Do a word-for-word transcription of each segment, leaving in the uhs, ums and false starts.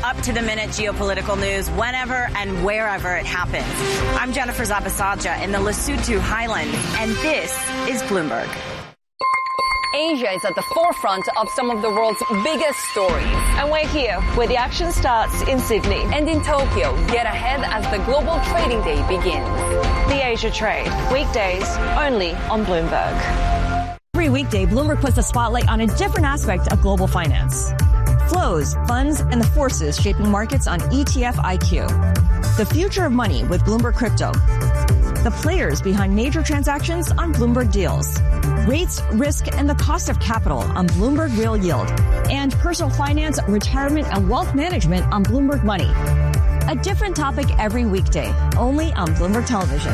up-to-the-minute geopolitical news whenever and wherever it happens. I'm Jennifer Zabasaja in the Lesotho Highlands, and this is Bloomberg. Asia is at the forefront of some of the world's biggest stories. And we're here where the action starts in Sydney. And in Tokyo, get ahead as the global trading day begins. The Asia Trade, weekdays only on Bloomberg. Every weekday, Bloomberg puts the spotlight on a different aspect of global finance. Flows, funds, and the forces shaping markets on E T F I Q. The future of money with Bloomberg Crypto. The players behind major transactions on Bloomberg Deals. Rates, risk, and the cost of capital on Bloomberg Real Yield. And personal finance, retirement, and wealth management on Bloomberg Money. A different topic every weekday, only on Bloomberg Television.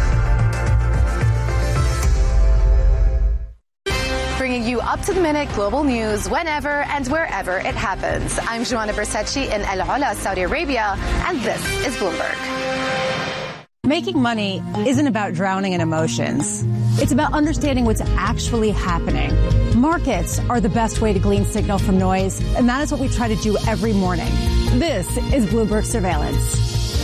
Bringing you up-to-the-minute global news whenever and wherever it happens. I'm Joanna Bersetchi in El Ola, Saudi Arabia, and this is Bloomberg. Making money isn't about drowning in emotions. It's about understanding what's actually happening. Markets are the best way to glean signal from noise, and that is what we try to do every morning. This is Bloomberg Surveillance.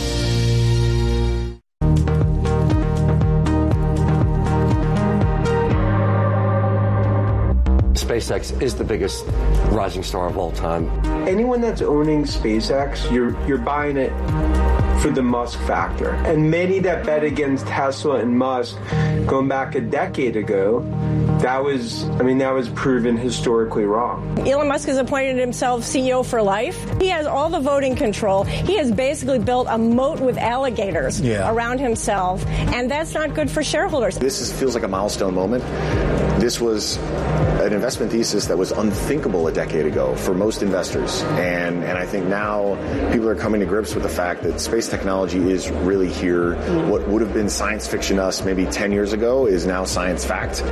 SpaceX is the biggest rising star of all time. Anyone that's owning SpaceX, you're you're buying it for the Musk factor. And many that bet against Tesla and Musk going back a decade ago, that was, I mean, that was proven historically wrong. Elon Musk has appointed himself C E O for life. He has all the voting control. He has basically built a moat with alligators yeah. around himself, and that's not good for shareholders. This is, feels like a milestone moment. This was an investment thesis that was unthinkable a decade ago for most investors. And, and I think now people are coming to grips with the fact that space technology is really here. What would have been science fiction us maybe ten years ago is now science fact.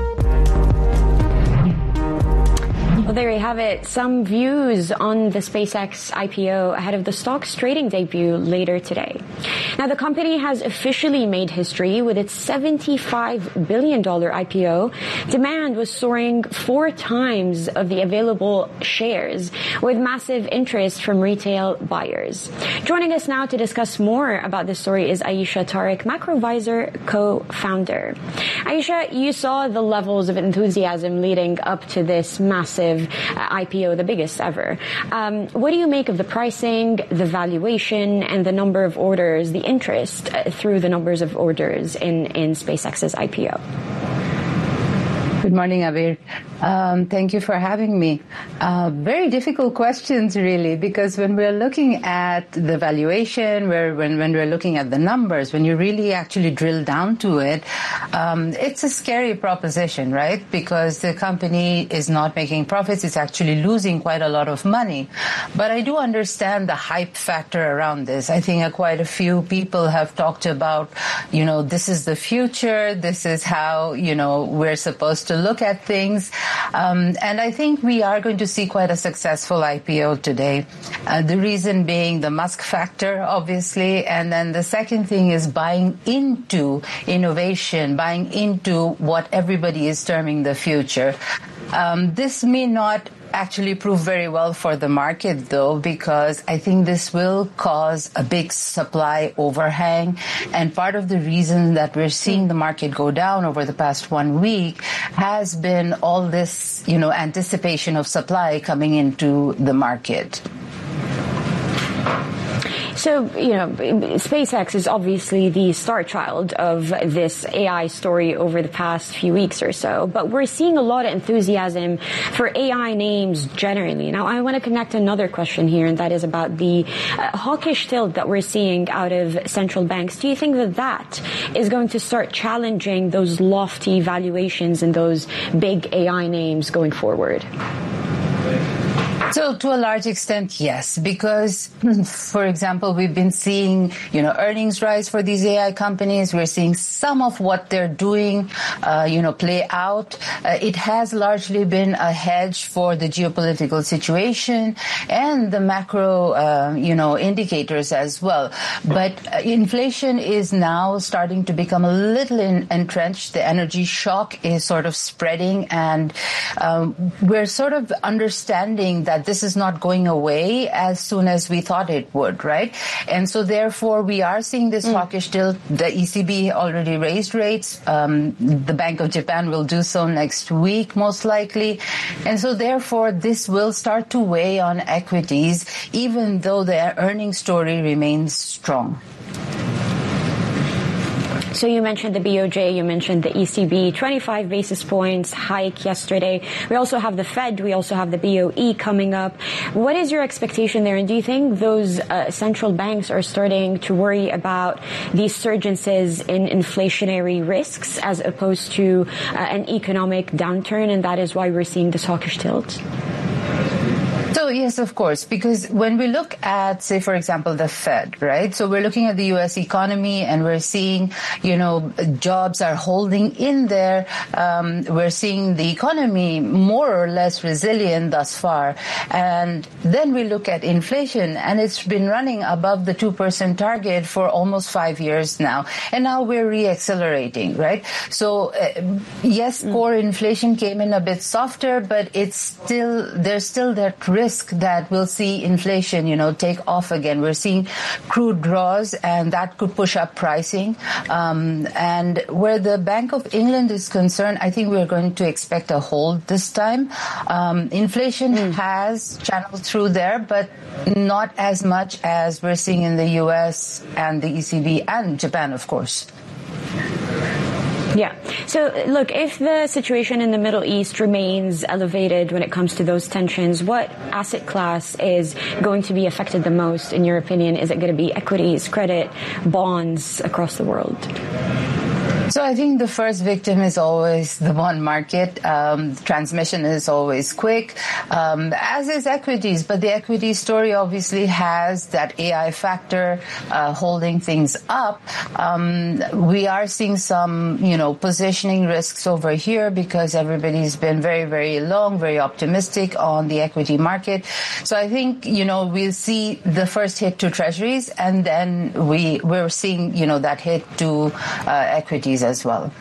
Well, there you have it. Some views on the SpaceX I P O ahead of the stock's trading debut later today. Now, the company has officially made history with its seventy-five billion dollars I P O. Demand was soaring four times of the available shares, with massive interest from retail buyers. Joining us now to discuss more about this story is Aisha Tariq, Macrovisor co-founder. Aisha, you saw the levels of enthusiasm leading up to this massive I P O, the biggest ever. Um, what do you make of the pricing, the valuation, and the number of orders, the interest uh, through the numbers of orders in, in SpaceX's I P O? Good morning, Abir. Um, thank you for having me. Uh, very difficult questions, really, because when we're looking at the valuation, where when, when we're looking at the numbers, when you really actually drill down to it, um, it's a scary proposition, right? Because the company is not making profits. It's actually losing quite a lot of money. But I do understand the hype factor around this. I think uh, quite a few people have talked about, you know, this is the future. This is how, you know, we're supposed to look at things. Um, and I think we are going to see quite a successful I P O today. Uh, the reason being the Musk factor, obviously. And then the second thing is buying into innovation, buying into what everybody is terming the future. Um, this may not actually prove very well for the market, though, because I think this will cause a big supply overhang. And part of the reason that we're seeing the market go down over the past one week has been all this, you know, anticipation of supply coming into the market. So, you know, SpaceX is obviously the star child of this A I story over the past few weeks or so, but we're seeing a lot of enthusiasm for A I names generally. Now, I want to connect another question here, and that is about the uh, hawkish tilt that we're seeing out of central banks. Do you think that that is going to start challenging those lofty valuations and those big A I names going forward? So to a large extent, yes, because, for example, we've been seeing, you know, earnings rise for these A I companies. We're seeing some of what they're doing, uh, you know, play out. Uh, it has largely been a hedge for the geopolitical situation and the macro, uh, you know, indicators as well. But uh, inflation is now starting to become a little in, entrenched. The energy shock is sort of spreading, and um, we're sort of understanding that this is not going away as soon as we thought it would, right? And so therefore we are seeing this mm. hawkish tilt. The E C B already raised rates. Um, the Bank of Japan will do so next week, most likely. And so therefore this will start to weigh on equities, even though their earnings story remains strong. So you mentioned the B O J, you mentioned the E C B, twenty-five basis points hike yesterday. We also have the Fed, we also have the B O E coming up. What is your expectation there? And do you think those uh, central banks are starting to worry about these surgences in inflationary risks as opposed to uh, an economic downturn, and that is why we're seeing this hawkish tilt? So, yes, of course, because when we look at, say, for example, the Fed, right? So we're looking at the U S economy and we're seeing, you know, jobs are holding in there. Um, we're seeing the economy more or less resilient thus far. And then we look at inflation, and it's been running above the two percent target for almost five years now. And now we're reaccelerating, right? So, uh, yes, mm. core inflation came in a bit softer, but it's still, there's still that risk that we'll see inflation, you know, take off again. We're seeing crude draws, and that could push up pricing. Um, and where the Bank of England is concerned, I think we're going to expect a hold this time. Um, inflation mm. has channeled through there, but not as much as we're seeing in the U S and the E C B and Japan, of course. Yeah. So, look, if the situation in the Middle East remains elevated when it comes to those tensions, what asset class is going to be affected the most, in your opinion? Is it going to be equities, credit, bonds across the world? So I think the first victim is always the bond market. Um, transmission is always quick, um, as is equities. But the equity story obviously has that A I factor uh, holding things up. Um, we are seeing some, you know, positioning risks over here because everybody's been very, very long, very optimistic on the equity market. So I think, you know, we'll see the first hit to treasuries, and then we, we're seeing, you know, that hit to uh, equities as well.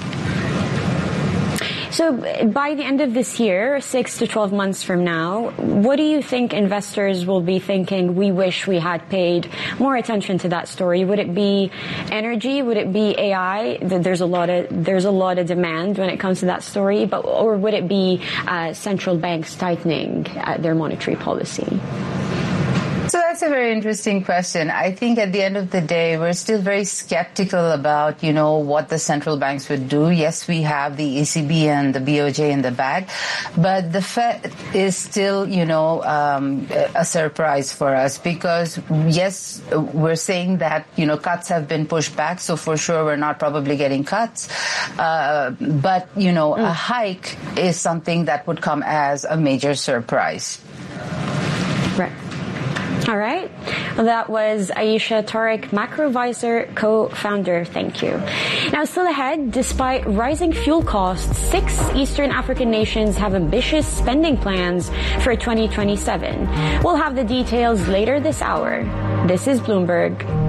So by the end of this year, six to twelve months from now, what do you think investors will be thinking, we wish we had paid more attention to that story? Would it be energy? Would it be A I? There's a lot of, there's a lot of demand when it comes to that story, but, or would it be uh, central banks tightening uh, their monetary policy? So that's a very interesting question. I think at the end of the day, we're still very skeptical about, you know, what the central banks would do. Yes, we have the E C B and the B O J in the bag, but the Fed is still, you know, um, a surprise for us because, yes, we're saying that, you know, cuts have been pushed back, so for sure we're not probably getting cuts. Uh, but, you know, mm. a hike is something that would come as a major surprise. Right. All right. Well, that was Aisha Tariq, Macrovisor co-founder. Thank you. Now, still ahead, despite rising fuel costs, six Eastern African nations have ambitious spending plans for twenty twenty-seven. We'll have the details later this hour. This is Bloomberg.